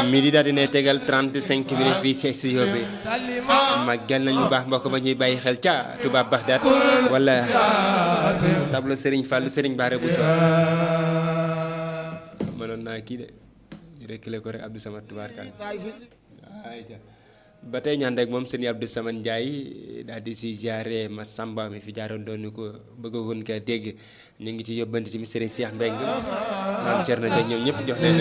midi daal dina tegal 35 minutes fii ci studio bi màggal nañu baax mbokk ma ñuy bàyyi xel ca Touba Bagdad wala tableau Serigne Fallou Serigne Bara Bousso mënoon naa kii de rekkile ko rek Abdou Samad tubaarkal ba tey ñaan rek moom sëñ Abdou Samad Ndiaye daal di si jaare ma Samba mi fi jaaroon doon ko bëgg woon ka dégg ñu ngi ci yóbbante ci Serigne Cheikh Mbengue maam Thierno Dieng ñoom ñëpp jox leen